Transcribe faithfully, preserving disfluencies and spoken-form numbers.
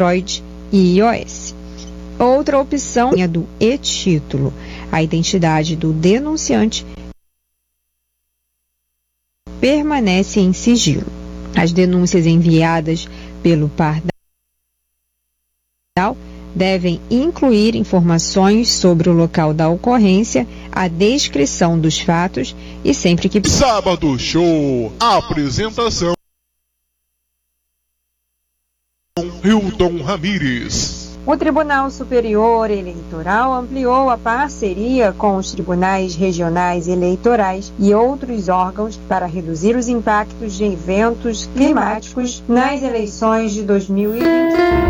Android e iOS. Outra opção é do e-título. A identidade do denunciante permanece em sigilo. As denúncias enviadas pelo Pardal devem incluir informações sobre o local da ocorrência, a descrição dos fatos e sempre que... Sábado Show. Apresentação: Hilton Ramírez. O Tribunal Superior Eleitoral ampliou a parceria com os tribunais regionais eleitorais e outros órgãos para reduzir os impactos de eventos climáticos nas eleições de dois mil e vinte e um.